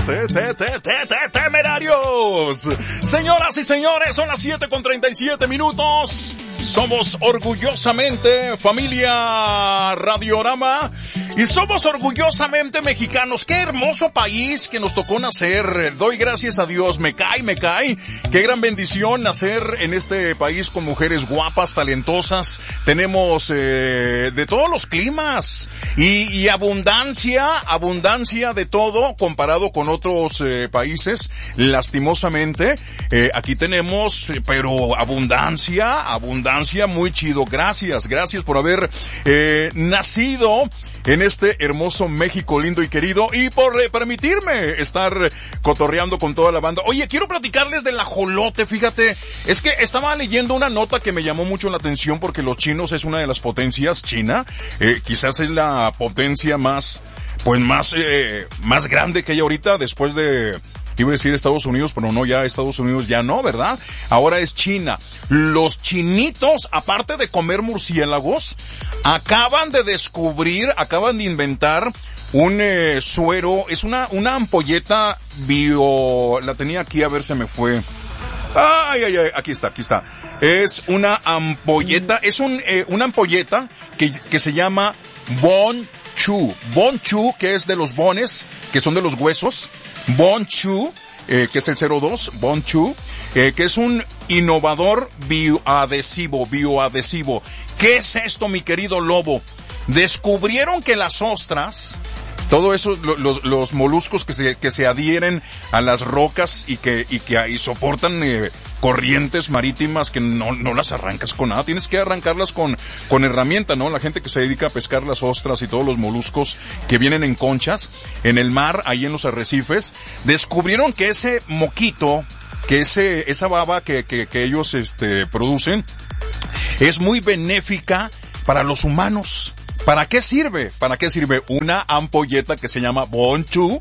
temerarios. Señoras y señores, son las 7:37. Somos orgullosamente familia Radiorama y somos orgullosamente mexicanos. Qué hermoso país que nos tocó nacer. Doy gracias a Dios. Me cae. Qué gran bendición nacer en este país con mujeres guapas, talentosas. Tenemos de todos los climas y abundancia de todo comparado con otros países. Lastimosamente, aquí tenemos, pero abundancia muy chido. Gracias por haber nacido en este hermoso México lindo y querido y por permitirme estar cotorreando con toda la banda. Oye, quiero platicarles del ajolote, fíjate, es que estaba leyendo una nota que me llamó mucho la atención porque los chinos es una de las potencias, China, quizás es la potencia más grande que hay ahorita después de... Iba a decir Estados Unidos, pero no, ya Estados Unidos ya no, ¿verdad? Ahora es China. Los chinitos, aparte de comer murciélagos, acaban de inventar un suero, es una ampolleta la tenía aquí, a ver, se me fue. Ay, aquí está. Es una ampolleta, una ampolleta que se llama Bon Chu, que es de los bones, que son de los huesos. Bon Chu, que es el 02, Bon Chu, que es un innovador bioadhesivo. ¿Qué es esto, mi querido Lobo? Descubrieron que las ostras, todo eso, los moluscos que se adhieren a las rocas y que soportan corrientes marítimas que no las arrancas con nada, tienes que arrancarlas con herramienta, ¿no? La gente que se dedica a pescar las ostras y todos los moluscos que vienen en conchas en el mar, ahí en los arrecifes, descubrieron que ese moquito, que esa baba que ellos producen es muy benéfica para los humanos. ¿Para qué sirve? Una ampolleta que se llama Bon Chu,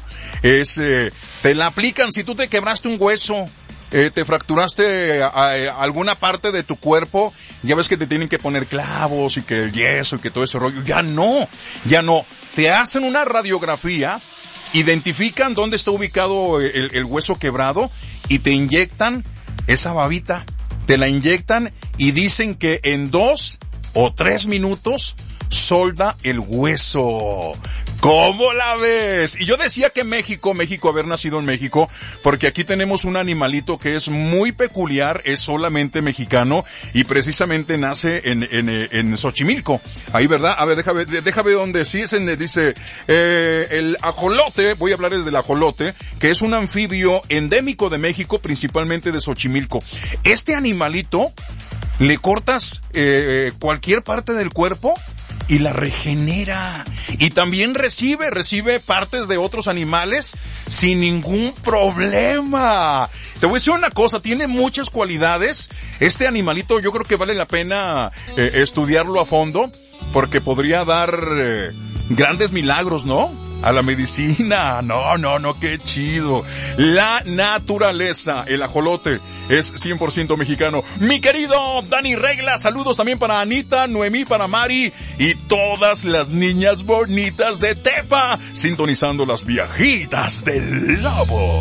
te la aplican si tú te quebraste un hueso, te fracturaste alguna parte de tu cuerpo, ya ves que te tienen que poner clavos y que el yeso y que todo ese rollo. Ya no. Te hacen una radiografía, identifican dónde está ubicado el hueso quebrado y te inyectan esa babita. Te la inyectan y dicen que en 2 o 3 minutos solda el hueso. ¿Cómo la ves? Y yo decía que México, haber nacido en México, porque aquí tenemos un animalito que es muy peculiar, es solamente mexicano y precisamente nace en Xochimilco. Ahí, ¿verdad? A ver, déjame dónde sí, dice, el ajolote, voy a hablarles del ajolote, que es un anfibio endémico de México, principalmente de Xochimilco. Este animalito, le cortas cualquier parte del cuerpo y la regenera. Y también recibe partes de otros animales sin ningún problema. Te voy a decir una cosa, tiene muchas cualidades. Este animalito yo creo que vale la pena estudiarlo a fondo, porque podría dar grandes milagros, ¿no? A la medicina. No, qué chido. La naturaleza, el ajolote, es 100% mexicano. Mi querido Dani Regla, saludos también para Anita, Noemí, para Mari y todas las niñas bonitas de Tepa, sintonizando las viejitas del Lobo.